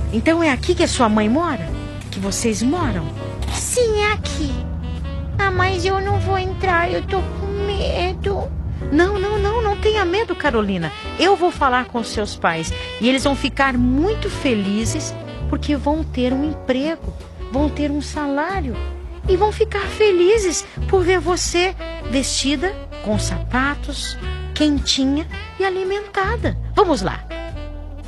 Então é aqui que a sua mãe mora? Que vocês moram? Sim, é aqui. Ah, mas eu não vou entrar, eu tô com medo. Não tenha medo, Carolina. Eu vou falar com seus pais e eles vão ficar muito felizes porque vão ter um emprego, vão ter um salário e vão ficar felizes por ver você vestida com sapatos, quentinha e alimentada. Vamos lá.